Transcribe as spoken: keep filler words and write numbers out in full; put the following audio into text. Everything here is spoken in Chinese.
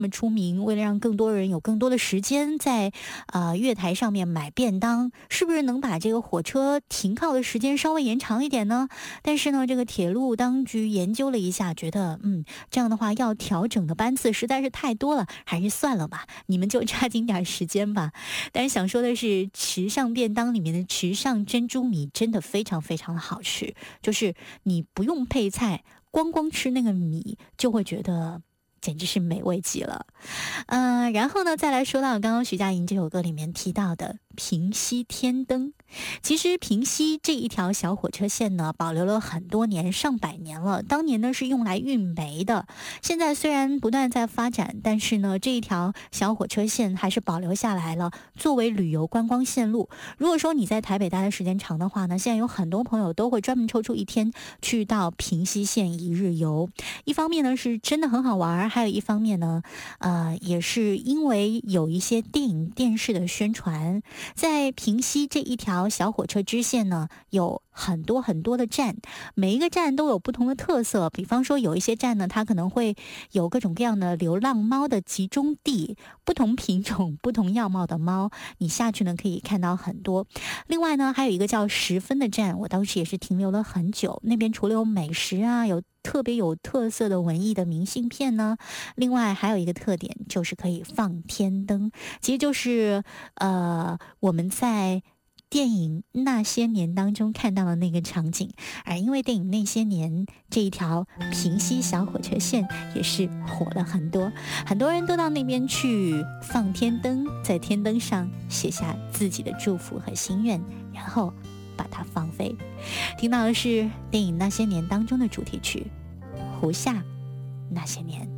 么出名，为了让更多人有更多的时间在呃月台上面买便当，是不是能把这个火车停靠的时间稍微延长一点呢？但是呢，这个铁路当局研究了一下，觉得嗯这样的话要调整的班次实在是太多了，还是算了吧，你们就抓紧点时间吧。但是想说的是，池上便当里面的池上珍珠米真的非常非常的好吃，就是你不用配菜，光光吃那个米就会觉得简直是美味极了。呃，然后呢，再来说到刚刚徐佳莹这首歌里面提到的平西天灯。其实平西这一条小火车线呢，保留了很多年，上百年了。当年呢是用来运煤的，现在虽然不断在发展，但是呢这一条小火车线还是保留下来了，作为旅游观光线路。如果说你在台北待的时间长的话呢，现在有很多朋友都会专门抽出一天去到平西线一日游。一方面呢是真的很好玩，还有一方面呢，呃，也是因为有一些电影电视的宣传。在平西这一条小火车支线呢，有很多很多的站，每一个站都有不同的特色。比方说有一些站呢，它可能会有各种各样的流浪猫的集中地，不同品种不同样貌的猫，你下去呢可以看到很多。另外呢还有一个叫十分的站，我当时也是停留了很久，那边除了有美食啊，有特别有特色的文艺的明信片呢，另外还有一个特点就是可以放天灯，其实就是呃我们在电影那些年当中看到的那个场景。而因为电影那些年这一条平西小火车线也是火了很多，很多人都到那边去放天灯，在天灯上写下自己的祝福和心愿，然后把它放飞。听到的是电影那些年当中的主题曲《胡夏那些年》。